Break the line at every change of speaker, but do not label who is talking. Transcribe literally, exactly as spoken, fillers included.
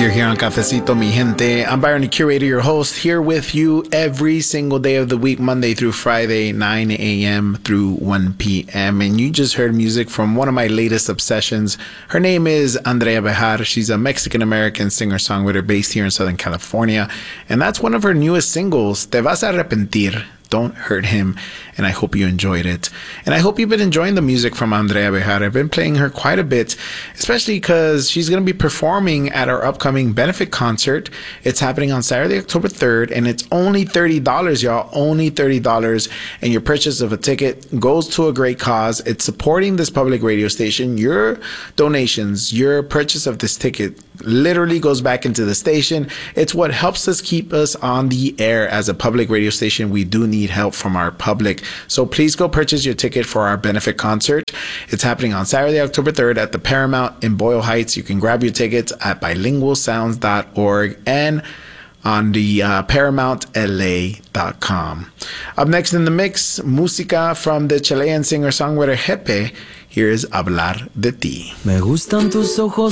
You're here on Cafecito, mi gente. I'm Byron, the curator, your host, here with you every single day of the week, Monday through Friday, nine a.m. through one p.m. And you just heard music from one of my latest obsessions. Her name is Andrea Bejar. She's a Mexican-American singer-songwriter based here in Southern California. And that's one of her newest singles, Te Vas a Arrepentir. Don't hurt him. And I hope you enjoyed it. And I hope you've been enjoying the music from Andrea Bejar. I've been playing her quite a bit, especially because she's going to be performing at our upcoming benefit concert. It's happening on Saturday, October third, and it's only thirty dollars, y'all. Only thirty dollars. And your purchase of a ticket goes to a great cause. It's supporting this public radio station. Your donations, your purchase of this ticket literally goes back into the station. It's what helps us keep us on the air as a public radio station. We do need help from our public. So please go purchase your ticket for our benefit concert. It's happening on Saturday, October third at the Paramount in Boyle Heights. You can grab your tickets at bilingual sounds dot org and on the uh, paramount L A dot com. Up next in the mix, música from the Chilean singer-songwriter Jepe. Here's Hablar de Ti.
Me gustan tus ojos